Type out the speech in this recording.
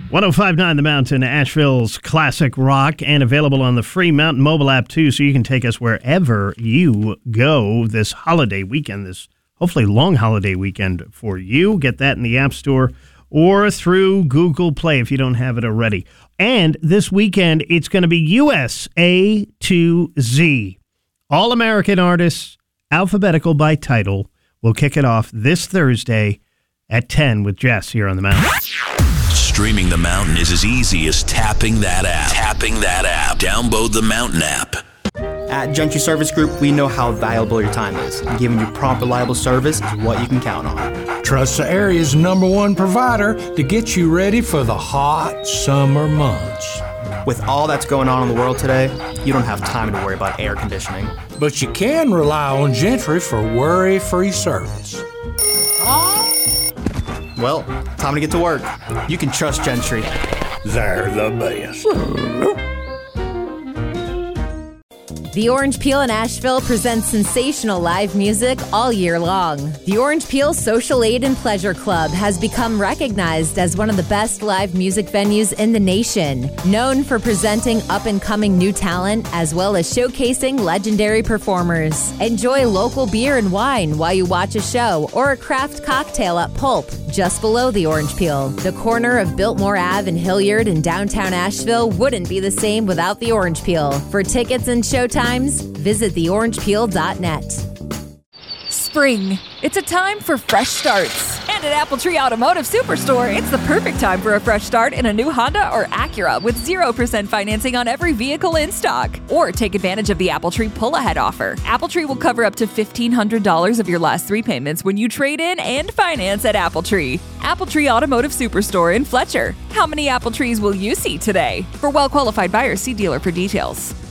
105.9 The Mountain, Asheville's classic rock, and available on the free Mountain mobile app, too, so you can take us wherever you go this holiday weekend, this hopefully long holiday weekend for you. Get that in the App Store or through Google Play if you don't have it already. And this weekend, it's going to be USA to Z. All-American artists, alphabetical by title. We'll kick it off this Thursday at 10 with Jess here on The Mountain. Streaming The Mountain is as easy as tapping that app. Download the Mountain app. At Gentry Service Group, we know how valuable your time is. And giving you prompt, reliable service is what you can count on. Trust the area's #1 provider to get you ready for the hot summer months. With all that's going on in the world today, you don't have time to worry about air conditioning. But you can rely on Gentry for worry-free service. Well, time to get to work. You can trust Gentry. They're the best. The Orange Peel in Asheville presents sensational live music all year long. The Orange Peel Social Aid and Pleasure Club has become recognized as one of the best live music venues in the nation, known for presenting up-and-coming new talent as well as showcasing legendary performers. Enjoy local beer and wine while you watch a show or a craft cocktail at Pulp, just below the Orange Peel. The corner of Biltmore Ave and Hilliard in downtown Asheville wouldn't be the same without the Orange Peel. For tickets and showtimes, visit theorangepeel.net. Spring. It's a time for fresh starts. And at Appletree Automotive Superstore, it's the perfect time for a fresh start in a new Honda or Acura with 0% financing on every vehicle in stock. Or take advantage of the Appletree pull-ahead offer. Appletree will cover up to $1,500 of your last 3 payments when you trade in and finance at Appletree. Appletree Automotive Superstore in Fletcher. How many Appletrees will you see today? For well-qualified buyers, see dealer for details.